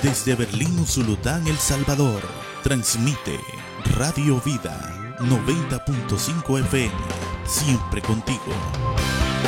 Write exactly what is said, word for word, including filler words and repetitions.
Desde Berlín, Usulután, El Salvador, transmite Radio Vida noventa punto cinco F M, siempre contigo.